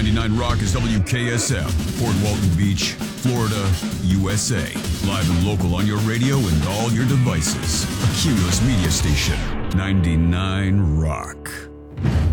99 Rock is WKSF, Fort Walton Beach, Florida, USA. Live and local on your radio and all your devices. A Cumulus Media Station, 99 Rock.